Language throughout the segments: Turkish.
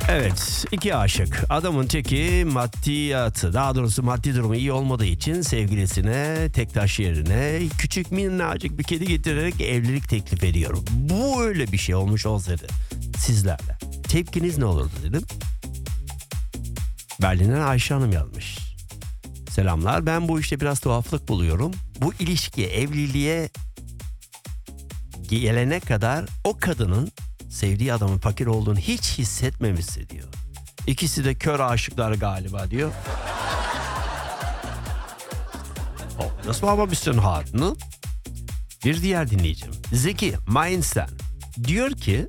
Evet, iki aşık. Adamın teki maddiyatı, daha doğrusu maddi durumu iyi olmadığı için sevgilisine tek taş yerine küçük minnacık bir kedi getirerek evlilik teklif ediyor. Bu öyle bir şey olmuş olsaydı sizlerle tepkiniz ne olurdu dedim. Berlin'den Ayşe Hanım yazmış. Selamlar, ben bu işte biraz tuhaflık buluyorum. Bu ilişki evliliğe gelene kadar o kadının sevdiği adamın fakir olduğunu hiç hissetmemişse diyor. İkisi de kör aşıklar galiba diyor. Oh, das war aber ein bisschen hart, ne? Bir diğer dinleyicim Zeki Mainz'ten diyor ki,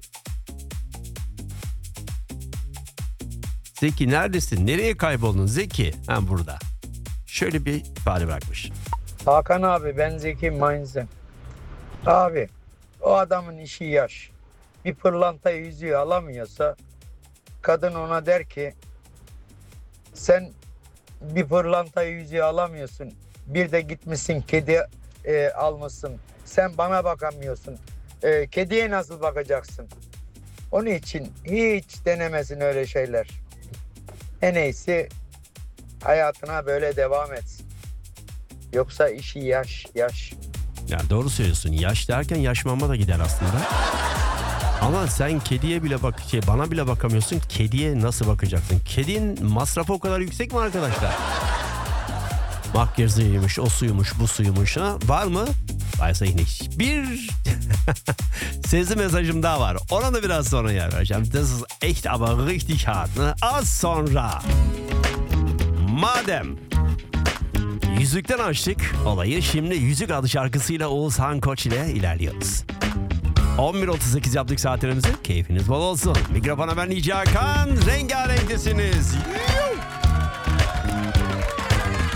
Zeki neredesin? Nereye kayboldun Zeki? Ha, burada. Şöyle bir ifade bırakmış. Hakan abi, ben Zeki Mainz'den. Abi, o adamın işi yaş. Bir pırlanta yüzüğü alamıyorsa kadın ona der ki, sen bir pırlanta yüzüğü alamıyorsun. Bir de gitmişsin kedi almışsın. Sen bana bakamıyorsun. Kediye nasıl bakacaksın? Onun için hiç denemesin öyle şeyler. En iyisi hayatına böyle devam etsin. Yoksa işi yaş. Ya doğru söylüyorsun. Yaş derken yaş mama da gider aslında. Ama sen kediye bile bana bile bakamıyorsun. Kediye nasıl bakacaksın? Kedinin masrafı o kadar yüksek mi arkadaşlar? Makyajıymış, o suymuş, bu suymuş. Ha? Var mı? Varsa nicht. Bir sesli mesajım daha var. Ona da biraz sonra yer vereceğim. Das ist echt aber richtig hart. Ne? Az sonra. Madem yüzükten açtık olayı, şimdi Yüzük adlı şarkısıyla Oğuzhan Koç ile ilerliyoruz. 11.38 yaptık saatlerimizi. Keyfiniz bol olsun. Mikrofona ben Nici Hakan. Rengarenktesiniz.